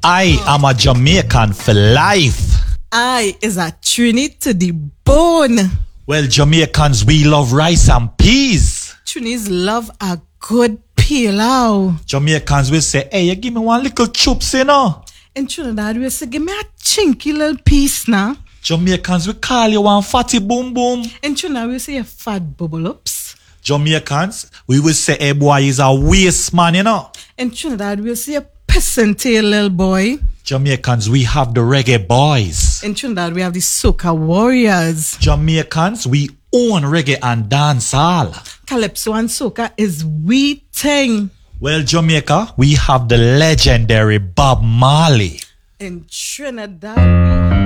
I am a Jamaican for life. I is a Trini to the bone. Well, Jamaicans, we love rice and peas. Trinis love a good pilau. Jamaicans will say, hey, you give me one little chups, you know. In Trinidad, we say, give me a chinky little piece now. Jamaicans will call you one fatty boom boom. In Trinidad, we say a fat bubble ups. Jamaicans, we will say, hey, boy, is a waste man, you know. In Trinidad, we say a pissing tail little boy. Jamaicans, we have the reggae boys. In Trinidad, we have the soca warriors. Jamaicans, we own reggae and dancehall. Calypso and soca is we thing. Well, Jamaica, we have the legendary Bob Marley. In Trinidad, we